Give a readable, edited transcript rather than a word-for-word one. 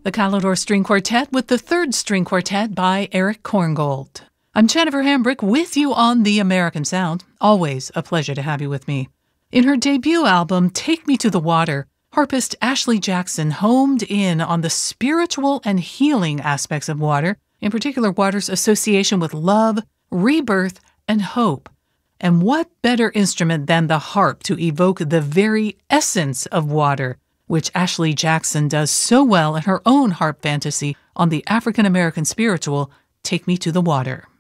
The Calidor String Quartet with the Third String Quartet by Eric Korngold. I'm Jennifer Hambrick with you on The American Sound. Always a pleasure to have you with me. In her debut album, Take Me to the Water, harpist Ashley Jackson homed in on the spiritual and healing aspects of water, in particular water's association with love, rebirth, and hope. And what better instrument than the harp to evoke the very essence of water, which Ashley Jackson does so well in her own harp fantasy on the African-American spiritual, Take Me to the Water.